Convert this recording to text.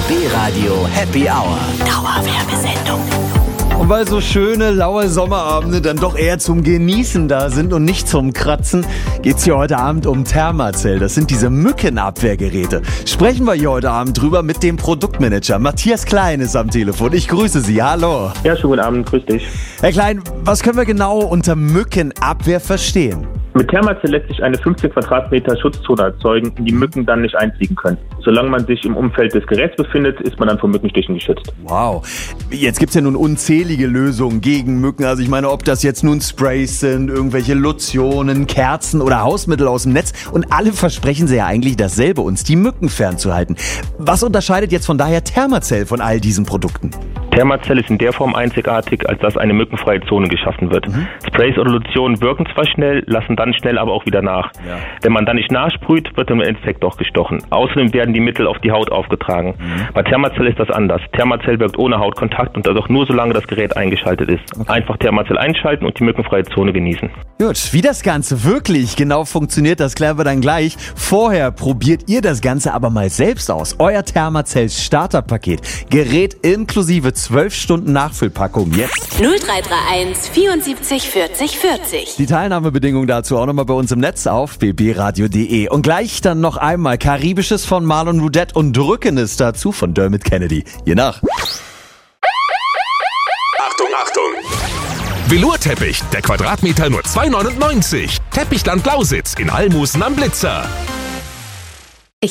BB Radio Happy Hour. Dauerwerbesendung. Und weil so schöne, laue Sommerabende dann doch eher zum Genießen da sind und nicht zum Kratzen, geht's hier heute Abend um Thermacell. Das sind diese Mückenabwehrgeräte. Sprechen wir hier heute Abend drüber mit dem Produktmanager. Matthias Klein ist am Telefon. Ich grüße Sie. Hallo. Ja, schönen guten Abend. Grüß dich. Herr Klein, was können wir genau unter Mückenabwehr verstehen? Mit Thermacell lässt sich eine 15 Quadratmeter Schutzzone erzeugen, in die Mücken dann nicht einfliegen können. Solange man sich im Umfeld des Geräts befindet, ist man dann vor Mückenstichen geschützt. Wow. Jetzt gibt's ja nun unzählige Lösungen gegen Mücken. Also ich meine, ob das jetzt nun Sprays sind, irgendwelche Lotionen, Kerzen oder Hausmittel aus dem Netz. Und alle versprechen sie ja eigentlich dasselbe, uns die Mücken fernzuhalten. Was unterscheidet jetzt von daher Thermacell von all diesen Produkten? Thermacell ist in der Form einzigartig, als dass eine mückenfreie Zone geschaffen wird. Sprays oder Lotionen wirken zwar schnell, lassen dann schnell aber auch wieder nach. Ja. Wenn man dann nicht nachsprüht, wird im Endeffekt doch gestochen. Außerdem werden die Mittel auf die Haut aufgetragen. Bei Thermacell ist das anders. Thermacell wirkt ohne Hautkontakt und das auch nur solange das Gerät eingeschaltet ist. Okay. Einfach Thermacell einschalten und die mückenfreie Zone genießen. Gut, wie das Ganze wirklich genau funktioniert, das klären wir dann gleich. Vorher probiert ihr das Ganze aber mal selbst aus. Euer Thermacell Starterpaket. Gerät inklusive 12 Stunden Nachfüllpackung jetzt. 0331 74 40 40. Die Teilnahmebedingungen dazu auch nochmal bei uns im Netz auf bbradio.de. Und gleich dann noch einmal Karibisches von Marlon Rudette und Drückendes dazu von Dermot Kennedy. Je nach. Achtung, Achtung! Velourteppich, der Quadratmeter nur 2,99. Teppichland Lausitz in Almusen am Blitzer.